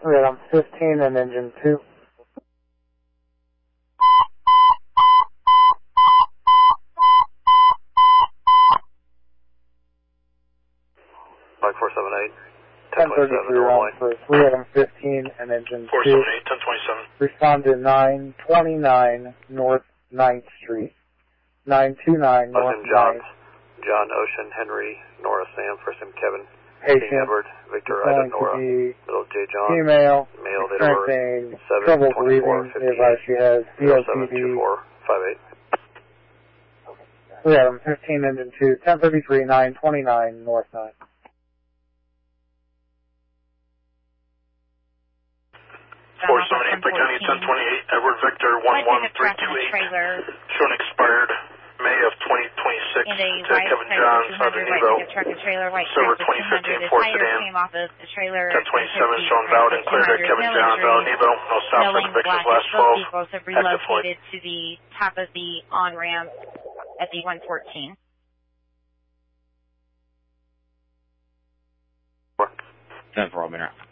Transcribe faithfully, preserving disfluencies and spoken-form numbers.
Rhythm fifteen and engine two. Mike four seven eight. ten thirty-three round first. Rhythm fifteen and engine four two. seven eight, ten twenty-seven. Respond to nine twenty-nine North ninth Street. nine two nine North John, ninth. John, Ocean, Henry, Nora, Sam, first name Kevin. Patient. King Edward, Victor, Going Ida, Nora. to be Middle J. John. female. Male, date of birth. Experiencing seven trouble twenty-four breathing. They advise she has C O P D. two four five eight. Rhythm fifteen engine two. ten thirty-three nine twenty-nine North nine. four seven eight, Pike County, ten twenty-eight, Edward Victor, one one three two eight. Shown expired May of twenty twenty-six to Kevin John, Southern Evo. Server twenty fifteen Ford Sedan. ten twenty-seven shown valid and cleared at Kevin John, Southern Evo. No stop for convictions last twelve. Vehicles have relocated to the top of the on-ramp at the one fourteen. ten for all minute.